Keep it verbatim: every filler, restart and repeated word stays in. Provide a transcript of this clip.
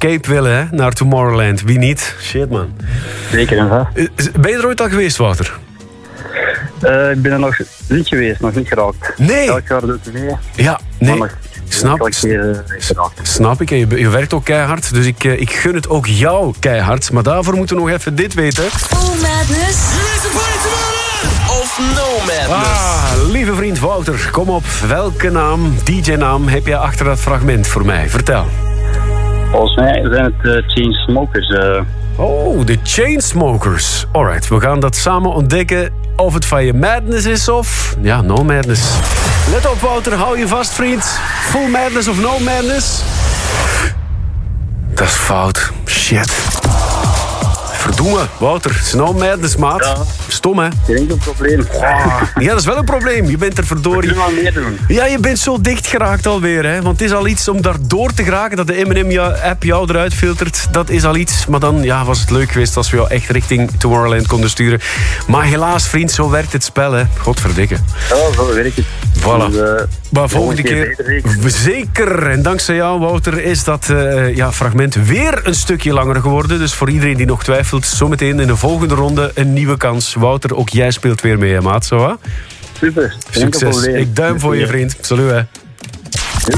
escape willen, hè? Naar Tomorrowland. Wie niet? Shit, man. Zeker en vast. Ben je er ooit al geweest, Wouter? Uh, ik ben er nog niet geweest, nog niet geraakt. Nee. Elk jaar doe ik mee. Ja, nee. Nog, snap, keer, uh, snap ik. En je, je werkt ook keihard, dus ik, uh, ik gun het ook jou keihard. Maar daarvoor moeten we nog even dit weten. Full Madness. Of No Madness. Ah, lieve vriend Wouter, kom op. Welke naam, D J-naam, heb jij achter dat fragment voor mij? Vertel. Volgens mij zijn het uh, Chainsmokers. Uh. Oh, de Chainsmokers. Alright, we gaan dat samen ontdekken of het van je madness is of... Ja, no madness. Let op, Wouter, hou je vast, vriend. Full madness of no madness? Dat is fout. Shit. Verdomme, Wouter. Het is no madness, maat. Ja. Stom, hè? Geen enkel probleem. Oh, ja, dat is wel een probleem. Je bent er verdorie... We kunnen wel meer doen. Ja, je bent zo dicht geraakt alweer, hè. Want het is al iets om daar door te geraken. Dat de M en M-app jou eruit filtert. Dat is al iets. Maar dan ja, was het leuk geweest als we jou echt richting Tomorrowland konden sturen. Maar helaas, vriend, zo werkt het spel, hè. Godverdikke. Ja, zo werkt het. Voilà. Dus, uh, maar volgende keer... Beter, zeker. En dankzij jou, Wouter, is dat uh, ja, fragment weer een stukje langer geworden. Dus voor iedereen die nog twijfelt, zometeen in de volgende ronde een nieuwe kans. Wouter, ook jij speelt weer mee, hè, maat. Zo, hè? Super. Succes. Ik duim voor je, vriend. Salut, hè.